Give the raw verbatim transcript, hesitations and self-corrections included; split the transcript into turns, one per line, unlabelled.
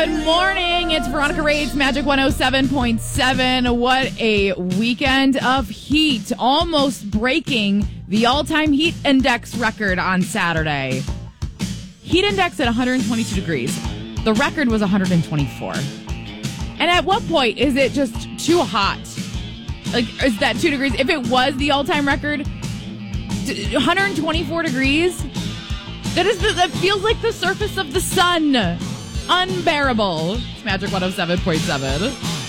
Good morning. It's Veronica Reyes, Magic one oh seven point seven. What a weekend of heat. Almost breaking the all-time heat index record on Saturday. Heat index at one hundred twenty-two degrees. The record was one hundred twenty-four. And at what point is it just too hot? Like, is that two degrees? If it was the all-time record, one hundred twenty-four degrees, that is the, that feels like the surface of the sun. Unbearable. It's Magic one oh seven point seven.